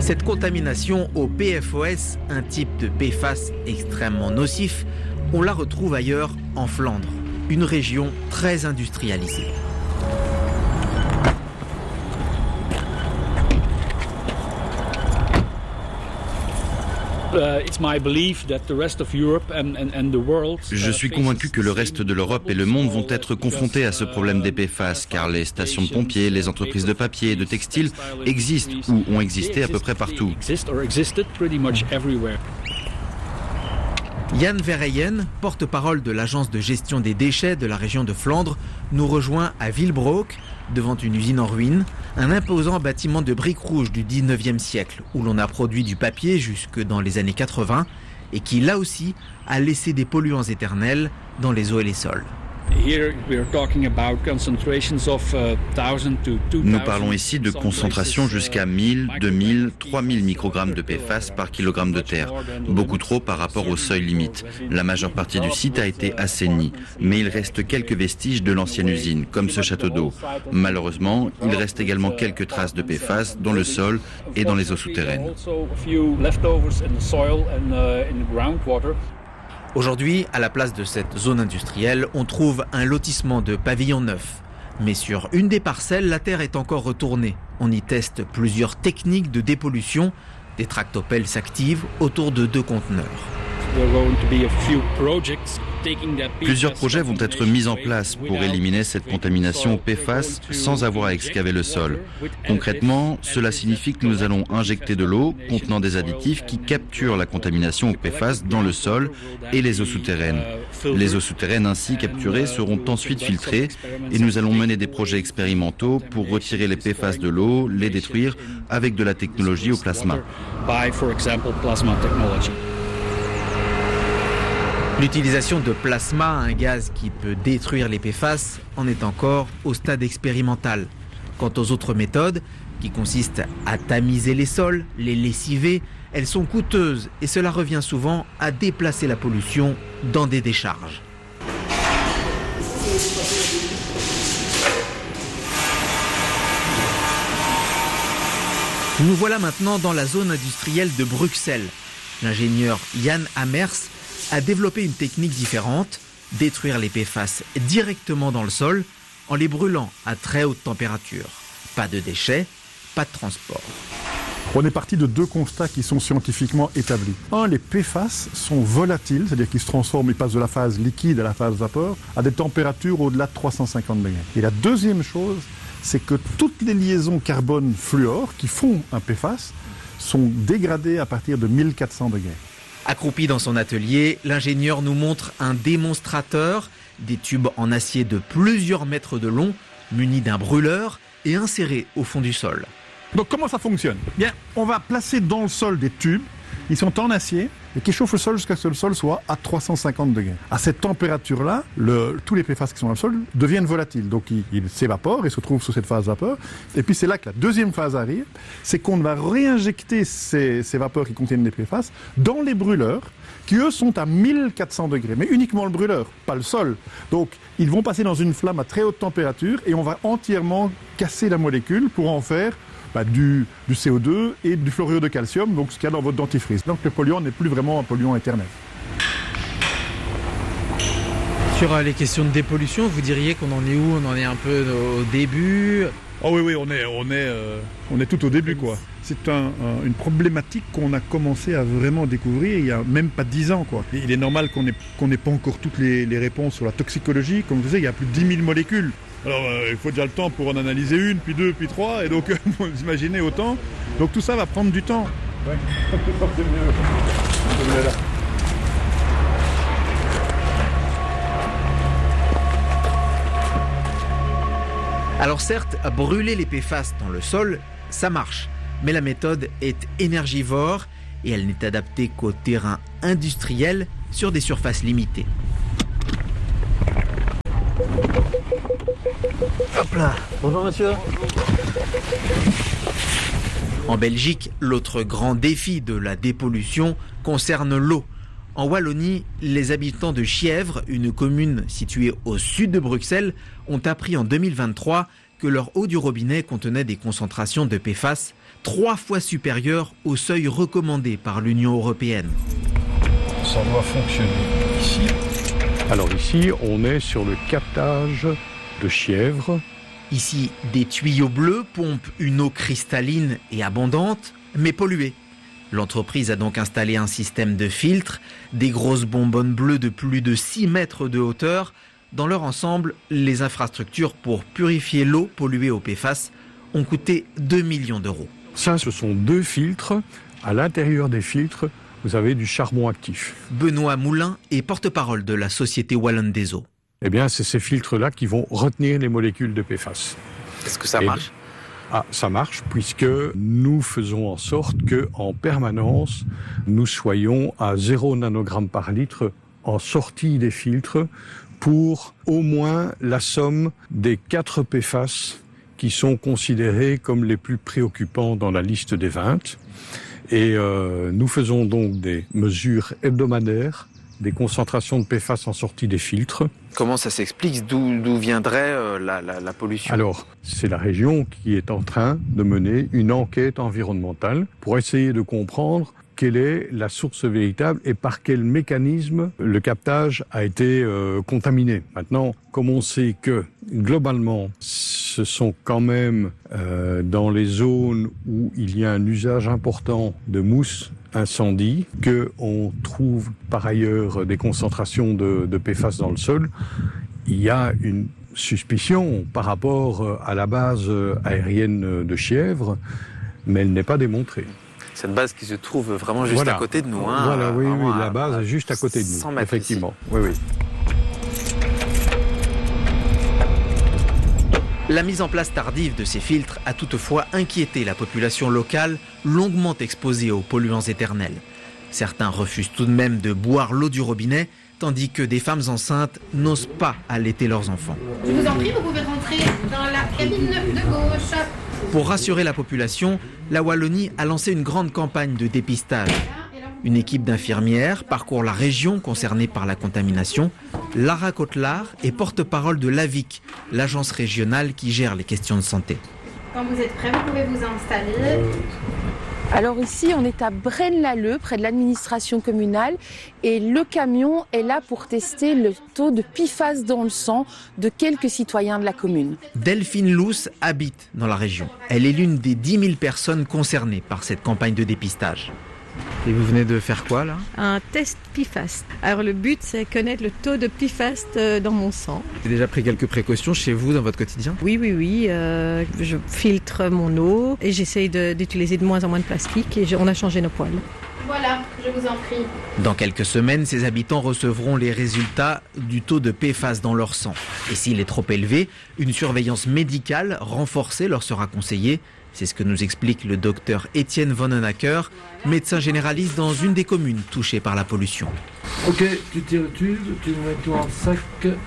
Cette contamination au PFOS, un type de PFAS extrêmement nocif, on la retrouve ailleurs en Flandre, une région très industrialisée. Je suis convaincu que le reste de l'Europe et le monde vont être confrontés à ce problème des PFAS, car les stations de pompiers, les entreprises de papier et de textile existent ou ont existé à peu près partout. Jan Verheyen, porte-parole de l'agence de gestion des déchets de la région de Flandre, nous rejoint à Willebroek, devant une usine en ruine, un imposant bâtiment de briques rouges du 19e siècle, où l'on a produit du papier jusque dans les années 80, et qui, là aussi, a laissé des polluants éternels dans les eaux et les sols. Nous parlons ici de concentrations jusqu'à 1000, 2000, 3000 microgrammes de PFAS par kilogramme de terre. Beaucoup trop par rapport au seuil limite. La majeure partie du site a été assainie, mais il reste quelques vestiges de l'ancienne usine, comme ce château d'eau. Malheureusement, il reste également quelques traces de PFAS dans le sol et dans les eaux souterraines. Aujourd'hui, à la place de cette zone industrielle, on trouve un lotissement de pavillons neufs. Mais sur une des parcelles, la terre est encore retournée. On y teste plusieurs techniques de dépollution. Des tractopelles s'activent autour de 2 conteneurs. Plusieurs projets vont être mis en place pour éliminer cette contamination au PFAS sans avoir à excaver le sol. Concrètement, cela signifie que nous allons injecter de l'eau contenant des additifs qui capturent la contamination au PFAS dans le sol et les eaux souterraines. Les eaux souterraines ainsi capturées seront ensuite filtrées et nous allons mener des projets expérimentaux pour retirer les PFAS de l'eau, les détruire avec de la technologie au plasma. L'utilisation de plasma, un gaz qui peut détruire les PFAS, en est encore au stade expérimental. Quant aux autres méthodes, qui consistent à tamiser les sols, les lessiver, elles sont coûteuses et cela revient souvent à déplacer la pollution dans des décharges. Nous voilà maintenant dans la zone industrielle de Bruxelles. L'ingénieur Jan Amers a développé une technique différente, détruire les PFAS directement dans le sol en les brûlant à très haute température. Pas de déchets, pas de transport. On est parti de 2 constats qui sont scientifiquement établis. Un, les PFAS sont volatiles, c'est-à-dire qu'ils se transforment, ils passent de la phase liquide à la phase vapeur, à des températures au-delà de 350 degrés. Et la deuxième chose, c'est que toutes les liaisons carbone-fluor qui font un PFAS sont dégradées à partir de 1400 degrés. Accroupi dans son atelier, l'ingénieur nous montre un démonstrateur, des tubes en acier de plusieurs mètres de long, munis d'un brûleur et insérés au fond du sol. Donc comment ça fonctionne ? Bien, on va placer dans le sol des tubes, ils sont en acier et qui chauffent le sol jusqu'à ce que le sol soit à 350 degrés. À cette température-là, tous les PFAS qui sont dans le sol deviennent volatiles. Donc ils s'évaporent et se retrouvent sous cette phase vapeur. Et puis c'est là que la deuxième phase arrive, c'est qu'on va réinjecter ces vapeurs qui contiennent les PFAS dans les brûleurs qui eux sont à 1400 degrés, mais uniquement le brûleur, pas le sol. Donc ils vont passer dans une flamme à très haute température et on va entièrement casser la molécule pour en faire du CO2 et du fluorure de calcium, donc ce qu'il y a dans votre dentifrice. Donc le polluant n'est plus vraiment un polluant éternel. Sur les questions de dépollution, vous diriez qu'on en est où ? On en est un peu au début ? Oh oui, on est tout au début, quoi. C'est une problématique qu'on a commencé à vraiment découvrir il n'y a même pas 10 ans, quoi. Il est normal qu'on n'ait pas encore toutes les réponses sur la toxicologie. Comme je disais, il y a plus de 10 000 molécules. Alors il faut déjà le temps pour en analyser 1, puis 2, puis 3, et donc vous imaginez autant. Donc tout ça va prendre du temps. Ouais, c'est mieux. Alors certes, brûler les PFAS dans le sol, ça marche. Mais la méthode est énergivore et elle n'est adaptée qu'au terrain industriel sur des surfaces limitées. Hop là. Bonjour monsieur. En Belgique, l'autre grand défi de la dépollution concerne l'eau. En Wallonie, les habitants de Chièvre, une commune située au sud de Bruxelles, ont appris en 2023 que leur eau du robinet contenait des concentrations de PFAS 3 fois supérieur au seuil recommandé par l'Union européenne. Ça doit fonctionner ici. Alors ici, on est sur le captage de Chièvre. Ici, des tuyaux bleus pompent une eau cristalline et abondante, mais polluée. L'entreprise a donc installé un système de filtres, des grosses bonbonnes bleues de plus de 6 mètres de hauteur. Dans leur ensemble, les infrastructures pour purifier l'eau polluée au PFAS ont coûté 2 millions d'euros. Ça, ce sont 2 filtres. À l'intérieur des filtres, vous avez du charbon actif. Benoît Moulin est porte-parole de la Société Wallonne des Eaux. Eh bien, c'est ces filtres-là qui vont retenir les molécules de PFAS. Est-ce que ça marche ? Ça marche puisque nous faisons en sorte qu'en permanence, nous soyons à 0 nanogramme par litre en sortie des filtres pour au moins la somme des 4 PFAS qui sont considérés comme les plus préoccupants dans la liste des 20. Et nous faisons donc des mesures hebdomadaires, des concentrations de PFAS en sortie des filtres. Comment ça s'explique ? D'où viendrait la pollution ? Alors, c'est la région qui est en train de mener une enquête environnementale pour essayer de comprendre quelle est la source véritable et par quel mécanisme le captage a été contaminé. Maintenant, comme on sait que globalement, ce sont quand même dans les zones où il y a un usage important de mousse incendie, qu'on trouve par ailleurs des concentrations de PFAS dans le sol, il y a une suspicion par rapport à la base aérienne de Chièvre, mais elle n'est pas démontrée. Cette base qui se trouve vraiment juste à côté de nous. Voilà, oui, la base est juste à côté de nous, effectivement. Oui. La mise en place tardive de ces filtres a toutefois inquiété la population locale, longuement exposée aux polluants éternels. Certains refusent tout de même de boire l'eau du robinet, tandis que des femmes enceintes n'osent pas allaiter leurs enfants. Je vous en prie, vous pouvez rentrer dans la cabine de gauche. Pour rassurer la population, la Wallonie a lancé une grande campagne de dépistage. Une équipe d'infirmières parcourt la région concernée par la contamination. Lara Cotlar est porte-parole de l'AVIC, l'agence régionale qui gère les questions de santé. Quand vous êtes prêts, vous pouvez vous installer. Alors ici, on est à Braine-l'Alleud, près de l'administration communale, et le camion est là pour tester le taux de PFAS dans le sang de quelques citoyens de la commune. Delphine Luce habite dans la région. Elle est l'une des 10 000 personnes concernées par cette campagne de dépistage. Et vous venez de faire quoi là ? Un test PFAS. Alors le but, c'est connaître le taux de PFAS dans mon sang. Vous avez déjà pris quelques précautions chez vous dans votre quotidien ? Oui. Je filtre mon eau et j'essaye d'utiliser de moins en moins de plastique et on a changé nos poêles. Voilà, je vous en prie. Dans quelques semaines, ces habitants recevront les résultats du taux de PFAS dans leur sang. Et s'il est trop élevé, une surveillance médicale renforcée leur sera conseillée. C'est ce que nous explique le docteur Étienne Vonnenacker, médecin généraliste dans une des communes touchées par la pollution. Ok, tu tires le tube, tu le mets tout en sac.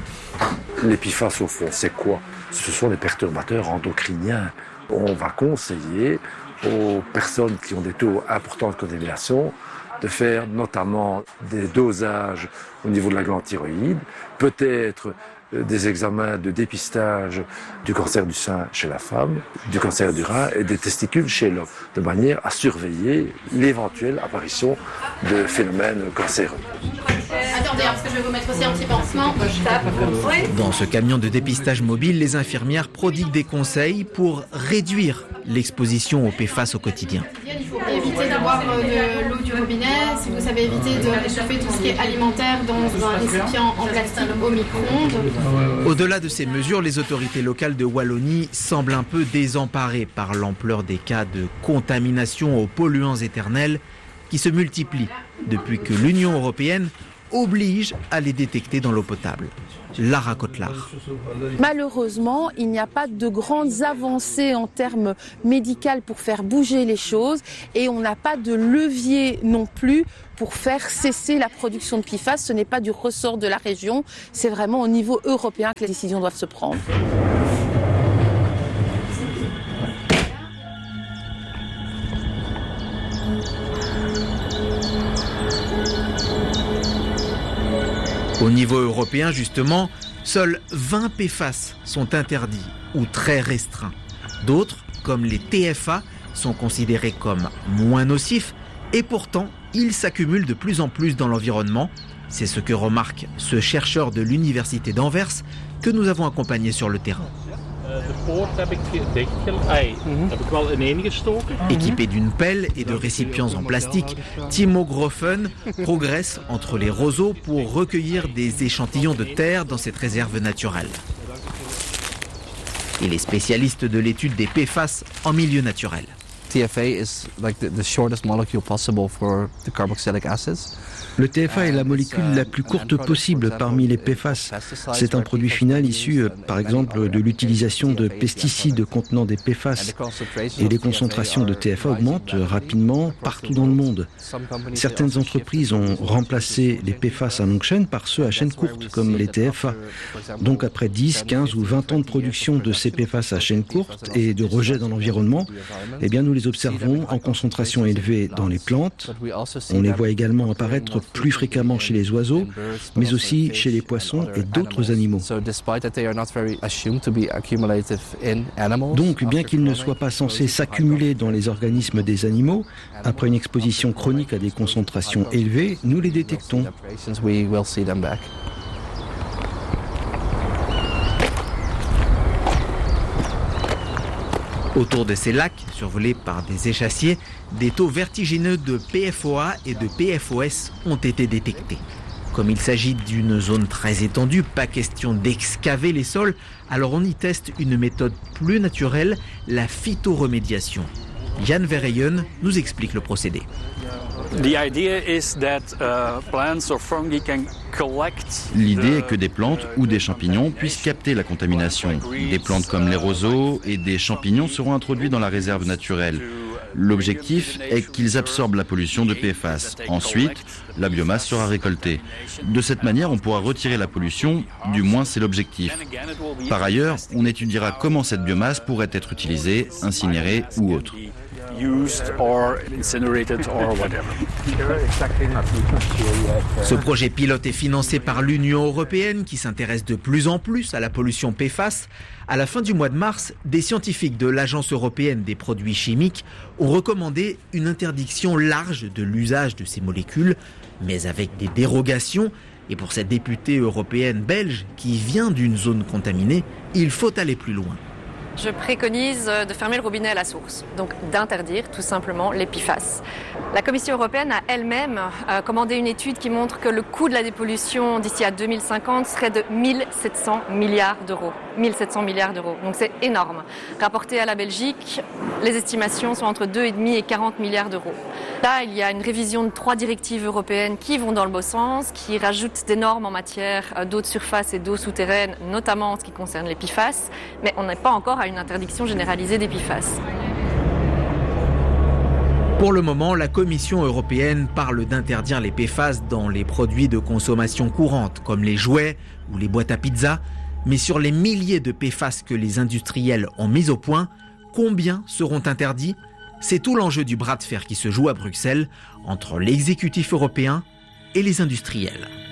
Les PFAS, au fond, c'est quoi ? Ce sont les perturbateurs endocriniens. On va conseiller aux personnes qui ont des taux importants de contamination de faire notamment des dosages au niveau de la glande thyroïde, peut-être des examens de dépistage du cancer du sein chez la femme, du cancer du rein et des testicules chez l'homme, de manière à surveiller l'éventuelle apparition de phénomènes cancéreux. Attendez, parce que je vais vous mettre aussi un petit pansement. Dans ce camion de dépistage mobile, les infirmières prodiguent des conseils pour réduire l'exposition aux PFAS au quotidien. Il faut éviter d'avoir de l'eau du robinet, si vous savez éviter de réchauffer tout ce qui est alimentaire dans un récipient en plastique au micro-ondes. Au-delà de ces mesures, les autorités locales de Wallonie semblent un peu désemparées par l'ampleur des cas de contamination aux polluants éternels qui se multiplient depuis que l'Union européenne oblige à les détecter dans l'eau potable. Lara Cotlar. Malheureusement, il n'y a pas de grandes avancées en termes médicaux pour faire bouger les choses et on n'a pas de levier non plus pour faire cesser la production de PFAS. Ce n'est pas du ressort de la région, c'est vraiment au niveau européen que les décisions doivent se prendre. Au niveau européen, justement, seuls 20 PFAS sont interdits ou très restreints. D'autres, comme les TFA, sont considérés comme moins nocifs et pourtant, ils s'accumulent de plus en plus dans l'environnement. C'est ce que remarque ce chercheur de l'université d'Anvers que nous avons accompagné sur le terrain. Équipé d'une pelle et de récipients en plastique, Timo Groffen progresse entre les roseaux pour recueillir des échantillons de terre dans cette réserve naturelle. Il est spécialiste de l'étude des PFAS en milieu naturel. TFA is like the shortest molecule possible for the carboxylic acids. Le TFA est la molécule la plus courte possible parmi les PFAS. C'est un produit final issu, par exemple, de l'utilisation de pesticides contenant des PFAS. Et les concentrations de TFA augmentent rapidement partout dans le monde. Certaines entreprises ont remplacé les PFAS à longue chaîne par ceux à chaîne courte, comme les TFA. Donc après 10, 15 ou 20 ans de production de ces PFAS à chaîne courte et de rejet dans l'environnement, eh bien nous les observons en concentration élevée dans les plantes. On les voit également apparaître plus fréquemment chez les oiseaux, mais aussi chez les poissons et d'autres animaux. Donc, bien qu'ils ne soient pas censés s'accumuler dans les organismes des animaux, après une exposition chronique à des concentrations élevées, nous les détectons. Autour de ces lacs, survolés par des échassiers, des taux vertigineux de PFOA et de PFOS ont été détectés. Comme il s'agit d'une zone très étendue, pas question d'excaver les sols, alors on y teste une méthode plus naturelle, la phytoremédiation. Jan Verheyen nous explique le procédé. L'idée est que des plantes ou des champignons puissent capter la contamination. Des plantes comme les roseaux et des champignons seront introduits dans la réserve naturelle. L'objectif est qu'ils absorbent la pollution de PFAS. Ensuite, la biomasse sera récoltée. De cette manière, on pourra retirer la pollution, du moins c'est l'objectif. Par ailleurs, on étudiera comment cette biomasse pourrait être utilisée, incinérée ou autre. Ce projet pilote est financé par l'Union européenne qui s'intéresse de plus en plus à la pollution PFAS. À la fin du mois de mars, des scientifiques de l'Agence européenne des produits chimiques ont recommandé une interdiction large de l'usage de ces molécules, mais avec des dérogations. Et pour cette députée européenne belge qui vient d'une zone contaminée, il faut aller plus loin. Je préconise de fermer le robinet à la source, donc d'interdire tout simplement les PFAS. La Commission européenne a elle-même commandé une étude qui montre que le coût de la dépollution d'ici à 2050 serait de 1700 milliards d'euros. 1700 milliards d'euros, donc c'est énorme. Rapporté à la Belgique, les estimations sont entre 2,5 et 40 milliards d'euros. Là, il y a une révision de 3 directives européennes qui vont dans le bon sens, qui rajoutent des normes en matière d'eau de surface et d'eau souterraine, notamment en ce qui concerne les PFAS, mais on n'est pas encore à une interdiction généralisée des PFAS. Pour le moment, la Commission européenne parle d'interdire les PFAS dans les produits de consommation courante, comme les jouets ou les boîtes à pizza. Mais sur les milliers de PFAS que les industriels ont mis au point, combien seront interdits ? C'est tout l'enjeu du bras de fer qui se joue à Bruxelles entre l'exécutif européen et les industriels.